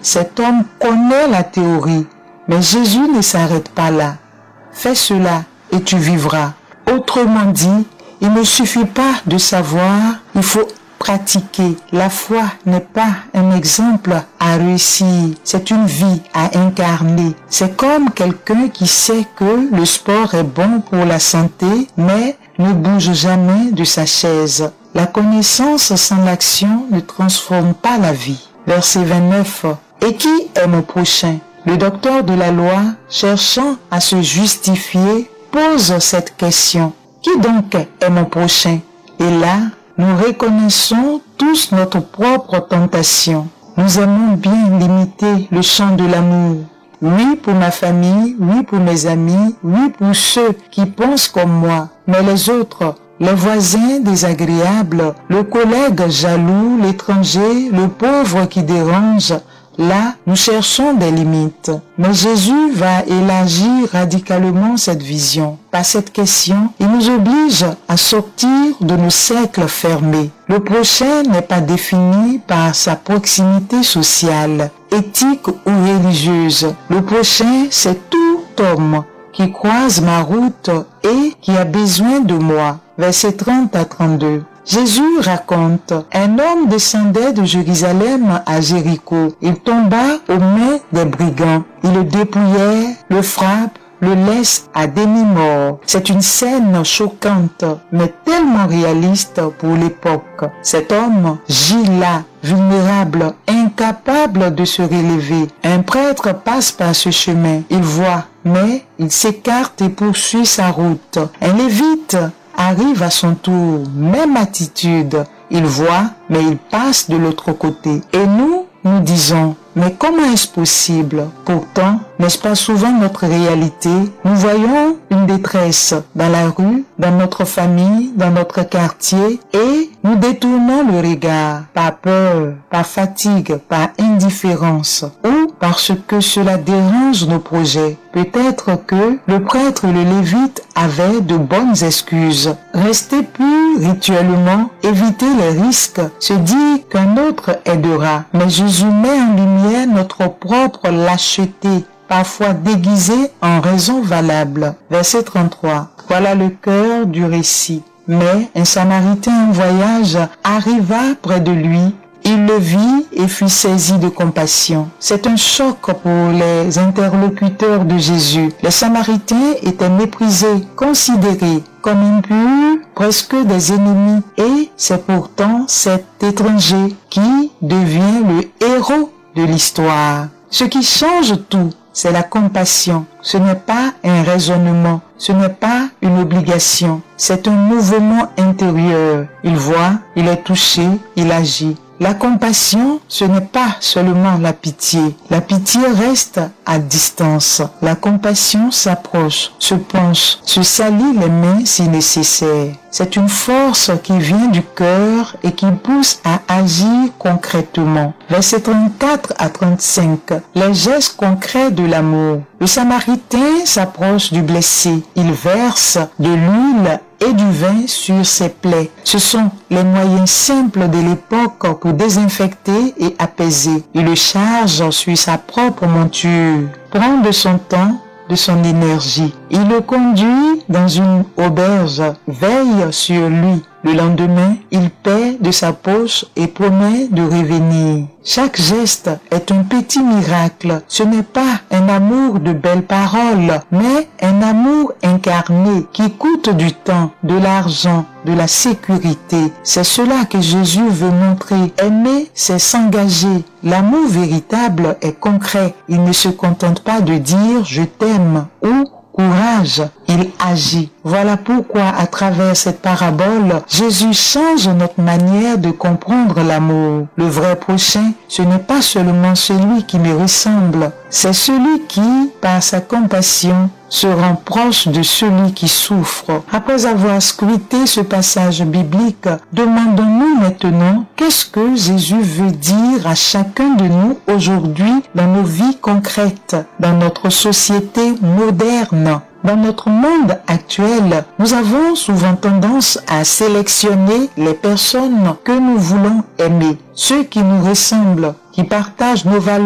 cet homme connaît la théorie, mais Jésus ne s'arrête pas là. Fais cela et tu vivras. Autrement dit, il ne suffit pas de savoir, il faut pratiquer. La foi n'est pas un exemple à réussir, c'est une vie à incarner. C'est comme quelqu'un qui sait que le sport est bon pour la santé, mais ne bouge jamais de sa chaise. La connaissance sans l'action ne transforme pas la vie. Verset 29. Et qui est mon prochain? Le docteur de la loi, cherchant à se justifier, pose cette question. Qui donc est mon prochain? Et là, nous reconnaissons tous notre propre tentation. Nous aimons bien limiter le champ de l'amour. Oui pour ma famille, oui pour mes amis, oui pour ceux qui pensent comme moi. Mais les autres, les voisins désagréables, le collègue jaloux, l'étranger, le pauvre qui dérange, là, nous cherchons des limites. Mais Jésus va élargir radicalement cette vision. Par cette question, il nous oblige à sortir de nos cercles fermés. Le prochain n'est pas défini par sa proximité sociale, éthique ou religieuse. Le prochain, c'est tout homme qui croise ma route et qui a besoin de moi. Versets 30 à 32. Jésus raconte, un homme descendait de Jérusalem à Jéricho. Il tomba aux mains des brigands. Ils le dépouillèrent, le frappent, le laissent à demi-mort. C'est une scène choquante, mais tellement réaliste pour l'époque. Cet homme gît là, vulnérable, incapable de se relever. Un prêtre passe par ce chemin. Il voit, mais il s'écarte et poursuit sa route. Un lévite arrive à son tour, même attitude. Il voit, mais il passe de l'autre côté. Et nous disons, mais comment est-ce possible? Pourtant, n'est-ce pas souvent notre réalité? Nous voyons une détresse dans la rue, dans notre famille, dans notre quartier, et nous détournons le regard par peur, par fatigue, par indifférence, ou parce que cela dérange nos projets. Peut-être que le prêtre et le lévite avaient de bonnes excuses. Rester pur rituellement, éviter les risques, se dire qu'un autre aidera. Mais Jésus met en lumière notre propre lâcheté, parfois déguisée en raison valable. Verset 33. Voilà le cœur du récit. Mais un Samaritain en voyage arriva près de lui. Il le vit et fut saisi de compassion. C'est un choc pour les interlocuteurs de Jésus. Les Samaritains étaient méprisés, considérés comme impurs, presque des ennemis. Et c'est pourtant cet étranger qui devient le héros de l'histoire. Ce qui change tout, c'est la compassion. Ce n'est pas un raisonnement, ce n'est pas une obligation. C'est un mouvement intérieur. Il voit, il est touché, il agit. La compassion, ce n'est pas seulement la pitié. La pitié reste à distance. La compassion s'approche, se penche, se salit les mains si nécessaire. C'est une force qui vient du cœur et qui pousse à agir concrètement. Versets 34 à 35. Les gestes concrets de l'amour. Le Samaritain s'approche du blessé. Il verse de l'huile et du vin sur ses plaies. Ce sont les moyens simples de l'époque pour désinfecter et apaiser. Il le charge sur sa propre monture, prend de son temps, de son énergie. Il le conduit dans une auberge, veille sur lui. Le lendemain, il paie de sa poche et promet de revenir. Chaque geste est un petit miracle. Ce n'est pas un amour de belles paroles, mais un amour incarné qui coûte du temps, de l'argent, de la sécurité. C'est cela que Jésus veut montrer. Aimer, c'est s'engager. L'amour véritable est concret. Il ne se contente pas de dire « je t'aime » ou courage, il agit. Voilà pourquoi, à travers cette parabole, Jésus change notre manière de comprendre l'amour. Le vrai prochain, ce n'est pas seulement celui qui me ressemble, c'est celui qui, par sa compassion, se rend proche de celui qui souffre. Après avoir scruté ce passage biblique, demandons-nous maintenant qu'est-ce que Jésus veut dire à chacun de nous aujourd'hui dans nos vies concrètes, dans notre société moderne. Dans notre monde actuel, nous avons souvent tendance à sélectionner les personnes que nous voulons aimer, ceux qui nous ressemblent, qui partagent nos valeurs,